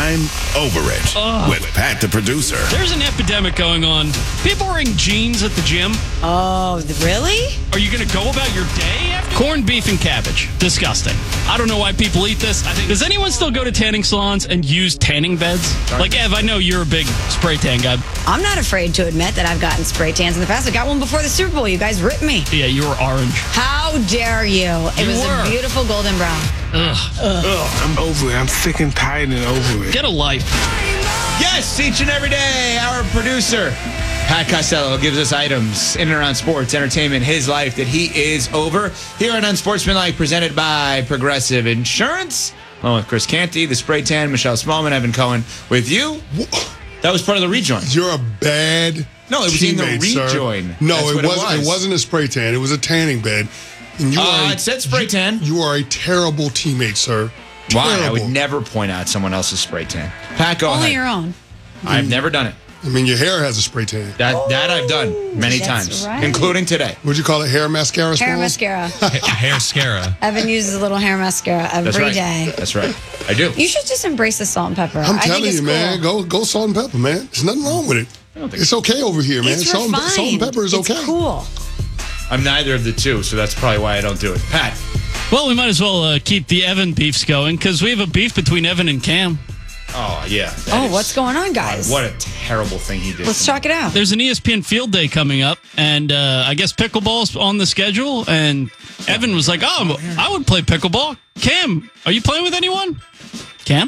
I'm Over It with Pat the producer. There's an epidemic going on. People wearing jeans at the gym. Oh, really? Are you going to go about your day after? Corned beef and cabbage. Disgusting. I don't know why people eat this. Does anyone still go to tanning salons and use tanning beds? Like, Ev, I know you're a big spray tan guy. I'm not afraid to admit that I've gotten spray tans in the past. I got one before the Super Bowl. You guys ripped me. Yeah, you were orange. How dare you? It was a beautiful golden brown. I'm over it. I'm sick and tired and over it. Get a life. Yes, each and every day, our producer, Pat Costello, gives us items in and around sports, entertainment, his life that he is over. Here on Unsportsmanlike, presented by Progressive Insurance. Along with Chris Canty, the Spray Tan, Michelle Smallman, Evan Cohen with you. That was part of the rejoin. You're a bad No, it was teammate, in the rejoin. Sir. No, That's what it wasn't a spray tan. It was a tanning bed. And it said spray tan. You are a terrible teammate, sir. Why? Terrible. I would never point out someone else's spray tan. Pat, go Only ahead. your own. I've never done it. I mean, your hair has a spray tan. That I've done many That's times, right. including today. What'd you call it? Hair mascara? Hair Smalls? mascara. Hair scara. Evan uses a little hair mascara every day. That's right. I do. You should just embrace the salt and pepper. I'm I think telling it's you, man. cool. Go salt and pepper, man. There's nothing wrong with it. It's okay over here, man. It's Salt refined. and pepper is okay. It's cool. I'm neither of the two, so that's probably why I don't do it. Pat. Well, we might as well keep the Evan beefs going because we have a beef between Evan and Cam. Oh, yeah. What's going on, guys? What a terrible thing he did. Let's talk it out. There's an ESPN Field Day coming up, and I guess pickleball's on the schedule. And Evan was like, "Oh, I would play pickleball." Cam, are you playing with anyone? Cam?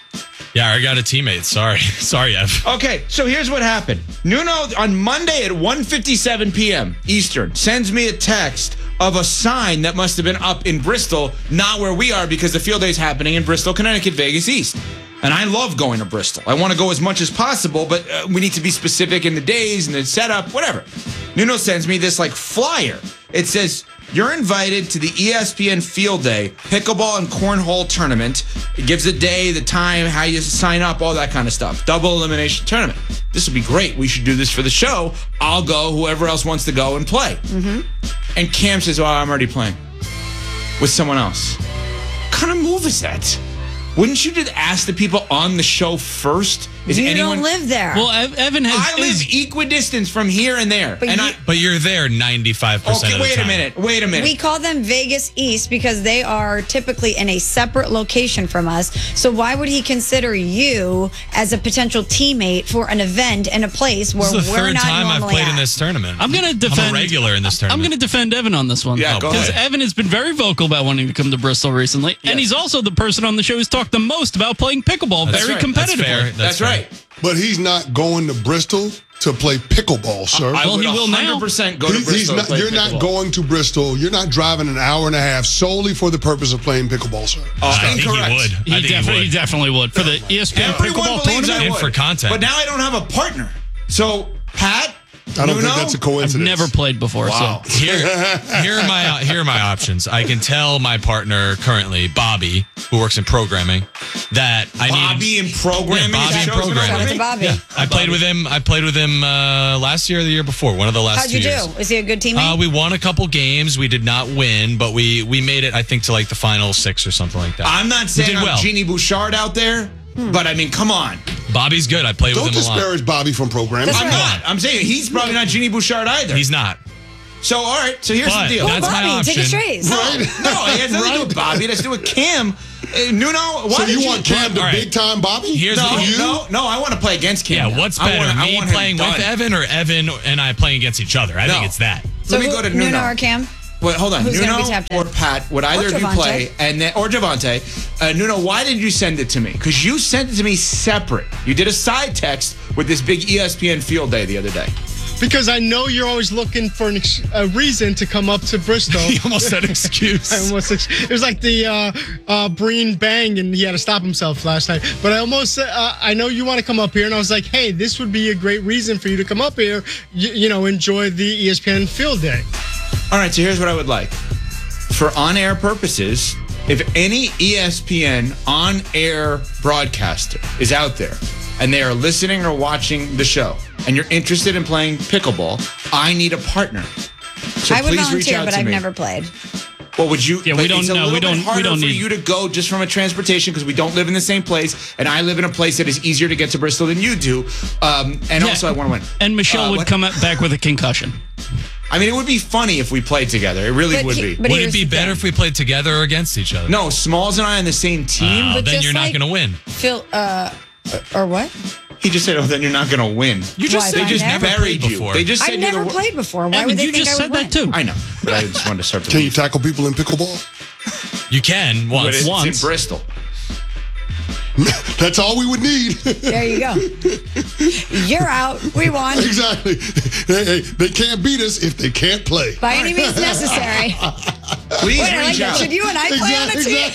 Yeah, I got a teammate. Sorry, Ev. Okay, so here's what happened. Nuno, on Monday at 1:57 p.m. Eastern, sends me a text of a sign that must have been up in Bristol, not where we are because the field day is happening in Bristol, Connecticut, Vegas East. And I love going to Bristol. I want to go as much as possible, but we need to be specific in the days and the setup, whatever. Nuno sends me this flyer. It says, "You're invited to the ESPN Field Day Pickleball and Cornhole Tournament." It gives the day, the time, how you sign up, all that kind of stuff. Double elimination tournament. This would be great. We should do this for the show. I'll go. Whoever else wants to go and play. Mm-hmm. And Cam says, "Oh, I'm already playing with someone else." What kind of move is that? Wouldn't you just ask the people on the show first? You don't live there. Well, Evan has. I live equidistance from here and there. But you're there 95% of the time. Wait a minute. We call them Vegas East because they are typically in a separate location from us. So why would he consider you as a potential teammate for an event in a place where This is the we're third not time I've normally played at? in this tournament. I'm going to defend. I'm a regular in this tournament. I'm going to defend Evan on this one. Yeah, go Because ahead. Evan has been very vocal about wanting to come to Bristol recently. Yes. And he's also the person on the show who's talked the most about playing pickleball That's very right. competitively. That's fair. That's right. But he's not going to Bristol to play pickleball, sir. I Well, would he will now. 100% go to Bristol. to play You're not pickleball. going to Bristol. You're not driving an hour and a half solely for the purpose of playing pickleball, sir. I think Incorrect. he would. I think He definitely would. For the ESPN Everyone pickleball believes tournament. I And would. for content. But now I don't have a partner. So, Pat, I don't Nuno? think that's a I've coincidence. never played before. Wow. So Here are my options. I can tell my partner currently, Bobby, who works in programming, that I Bobby need in programming. Yeah, Bobby is in that show's programming. Shout out to Bobby. I played with him last year or the year before, one of the last How'd 2 you years. do? Is he a good teammate? We won a couple games. We did not win, but we made it, I think, to the final 6 or something like that. I'm not saying did I'm well. Jeannie Bouchard out there, but I mean, come on. Bobby's good. I played Don't with him a lot. disparage Bobby from programming. That's I'm right. not. I'm saying he's probably not Jeannie Bouchard either. He's not. So, all right. So here's But the deal. Well, that's my Bobby, take a option. trace. No, it has nothing to do with Bobby. It has to do with Cam. Nuno, why So did you want Cam to all right. big time Bobby? Here's No, the no, I want to play against Cam. Yeah, now. what's I better, want me him playing with done. Evan or Evan and I playing against each other? I think it's that. So Let me go to Nuno Nuno. or Cam? Wait, hold on. Who's gonna Nuno be tapped in? or Pat, would either of you Javante. play? And then, or Javante. Nuno, why did you send it to me? Because you sent it to me separate. You did a side text with this big ESPN Field Day the other day. Because I know you're always looking for a reason to come up to Bristol. He almost said excuse. It was like the Breen bang, and he had to stop himself last night. But I know you want to come up here, and I was like, hey, this would be a great reason for you to come up here. Enjoy the ESPN Field Day. All right, so here's what I would like. For on-air purposes, if any ESPN on-air broadcaster is out there and they are listening or watching the show and you're interested in playing pickleball, I need a partner. So I would please reach volunteer, out but to I've me. never played. Well, would you? Yeah, we don't it's a know. little We bit don't- harder we don't for need- you to go just from a transportation because we don't live in the same place, and I live in a place that is easier to get to Bristol than you do. And also, I want to win. And Michelle would what- come back with a concussion. I mean, it would be funny if we played together. It really would be. Would it be better if we played together or against each other? No, Smalls and I on the same team. But then just you're not like- going to win. Phil, or what? He just said, "Oh, then you're not going to win." You just Why, said I you just never never buried played you. before. They just said I've you're never the played before. Why Evan, would they you think just I said would that win? too. I know, but I just wanted to start the Can you beef. tackle people in pickleball? You can But once. it's once. in Bristol. That's all we would need. There you go. You're out. We won. Exactly. They can't beat us if they can't play. By any means necessary. Please Wait, I like reach that. out. Should you and I play on a team?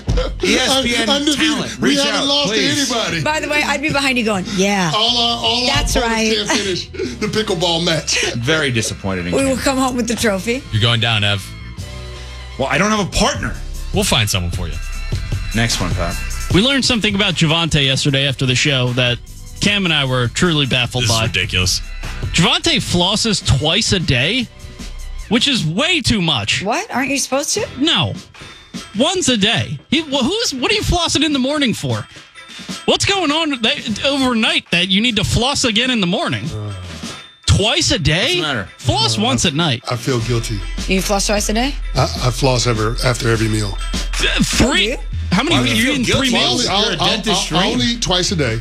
ESPN Undefeated. talent. We Reach haven't out, lost please. to anybody. By the way, I'd be behind you going, yeah. All That's our opponents right. can't finish the pickleball match. Very disappointed in We you. will come home with the trophy. You're going down, Ev. Well, I don't have a partner. We'll find someone for you. Next one, Pat. We learned something about Javante yesterday after the show that Cam and I were truly baffled This is by. ridiculous. Javante flosses twice a day, which is way too much. What? Aren't you supposed to? No, once a day. What are you flossing in the morning for? What's going on overnight that you need to floss again in the morning? Twice a day? Doesn't matter. Floss once at night. I feel guilty. You floss twice a day? I floss after every meal. Three? you? How many? Why would you You feel eating guilty? 3 meals? You're a dentist I'll stream. eat twice a day.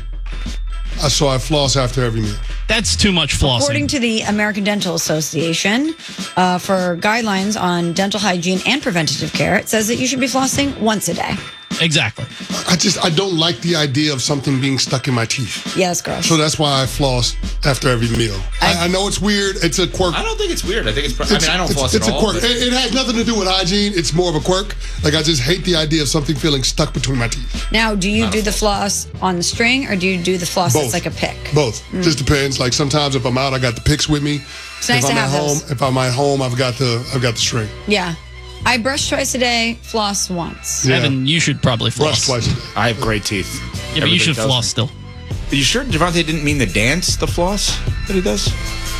So I floss after every meal. That's too much flossing. According to the American Dental Association, for guidelines on dental hygiene and preventative care, it says that you should be flossing once a day. Exactly. I don't like the idea of something being stuck in my teeth. Yeah, that's gross. So that's why I floss after every meal. I know it's weird. It's a quirk. I don't think it's weird. I think it's. I don't floss it's at all. a quirk. but- It has nothing to do with hygiene. It's more of a quirk. Like I just hate the idea of something feeling stuck between my teeth. Now, do you do the floss on the string or do you do the floss Both. that's like a pick? Both. Just depends. Like sometimes if I'm out, I got the picks with me. It's nice if to I'm have at home, those. if I'm at home, I've got the string. Yeah. I brush twice a day, floss once. Yeah. Evan, you should probably Brush floss. twice a day. I have great teeth. Yeah, but you Everybody should tells floss me. still. Are you sure Javante didn't mean the dance, the floss that he does?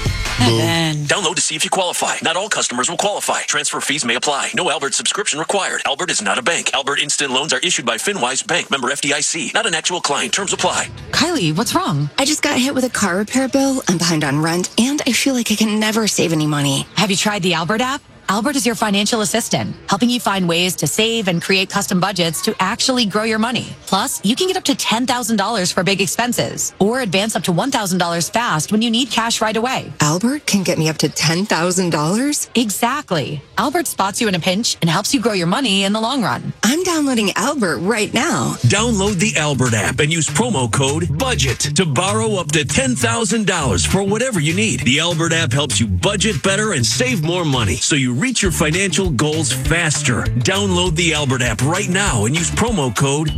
Evan. Download to see if you qualify. Not all customers will qualify. Transfer fees may apply. No Albert subscription required. Albert is not a bank. Albert Instant Loans are issued by FinWise Bank, member FDIC. Not an actual client. Terms apply. Kylie, what's wrong? I just got hit with a car repair bill. I'm behind on rent, and I feel like I can never save any money. Have you tried the Albert app? Albert is your financial assistant, helping you find ways to save and create custom budgets to actually grow your money. Plus, you can get up to $10,000 for big expenses or advance up to $1,000 fast when you need cash right away. Albert can get me up to $10,000? Exactly. Albert spots you in a pinch and helps you grow your money in the long run. I'm downloading Albert right now. Download the Albert app and use promo code BUDGET to borrow up to $10,000 for whatever you need. The Albert app helps you budget better and save more money so you reach your financial goals faster. Download the Albert app right now and use promo code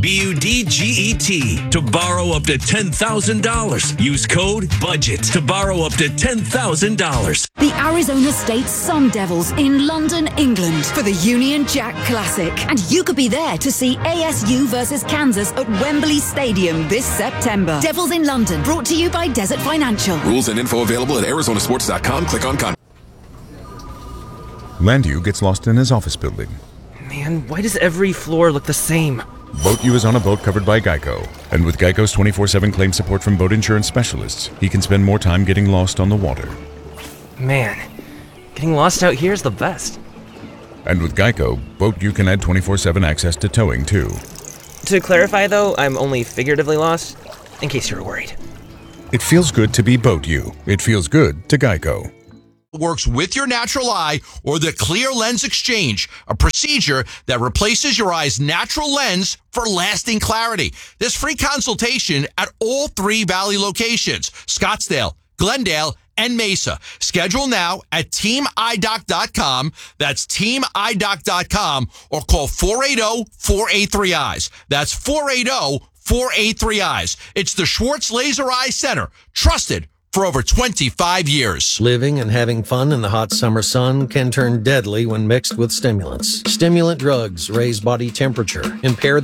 BUDGET to borrow up to $10,000. Use code BUDGET to borrow up to $10,000. The Arizona State Sun Devils in London, England for the Union Jack Classic. And you could be there to see ASU versus Kansas at Wembley Stadium this September. Devils in London, brought to you by Desert Financial. Rules and info available at arizonasports.com. Click on contact. Landu gets lost in his office building. Man, why does every floor look the same? Boat U is on a boat covered by Geico. And with Geico's 24/7 claim support from boat insurance specialists, he can spend more time getting lost on the water. Man, getting lost out here is the best. And with Geico, Boat U can add 24/7 access to towing too. To clarify though, I'm only figuratively lost, in case you're worried. It feels good to be Boat U. It feels good to Geico. Works with your natural eye or the Clear Lens Exchange, a procedure that replaces your eye's natural lens for lasting clarity. There's free consultation at all 3 Valley locations, Scottsdale, Glendale, and Mesa. Schedule now at teamidoc.com. That's teamidoc.com or call 480-483-EYES. That's 480-483-EYES. It's the Schwartz Laser Eye Center, trusted for over 25 years. Living and having fun in the hot summer sun can turn deadly when mixed with stimulants. Stimulant drugs raise body temperature, impair the